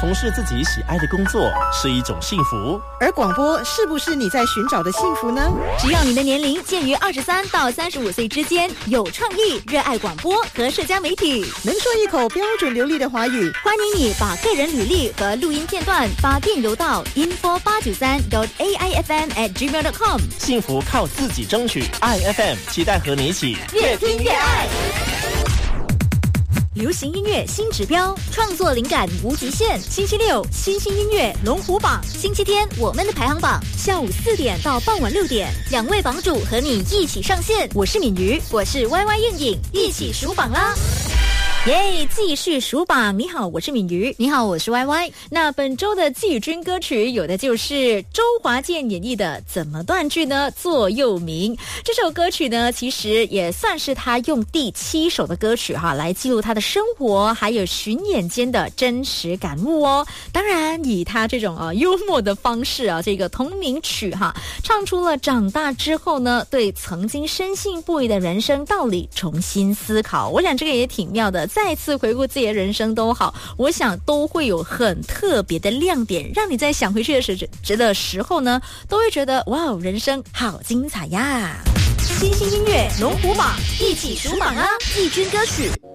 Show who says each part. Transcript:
Speaker 1: 从事自己喜爱的工作是一种幸福。
Speaker 2: 而广播是不是你在寻找的幸福呢？
Speaker 3: 只要你的年龄介于23到35岁之间，有创意，热爱广播和社交媒体，
Speaker 2: 能说一口标准流利的华语，
Speaker 3: 欢迎你把个人履历和录音片段发电邮到 info893.aifm@gmail.com。
Speaker 1: 幸福靠自己争取，爱 FM 期待和你一起
Speaker 3: 越听越爱。流行音乐新指标，创作灵感无极限。星期六新兴音乐龙虎榜，星期天我们的排行榜，下午4点到傍晚6点，2位榜主和你一起上线。我是敏瑜，我是 YY 燕影，一起数榜啦！耶，继续数榜。你好，我是敏瑜。
Speaker 4: 你好，我是 YY。
Speaker 3: 那本周的季宇君歌曲有的就是周华健演绎的《怎么断句呢？座右铭》。这首歌曲呢，其实也算是他用第7首的歌曲来记录他的生活还有巡演间的真实感悟哦。当然，以他这种幽默的方式这个同名曲唱出了长大之后呢，对曾经深信不疑的人生道理重新思考。我想这个也挺妙的。再次回顾自己的人生都好，我想都会有很特别的亮点，让你在想回去的时候呢，都会觉得哇，人生好精彩呀！新兴音乐龙虎榜，一起数榜啊！季军歌曲。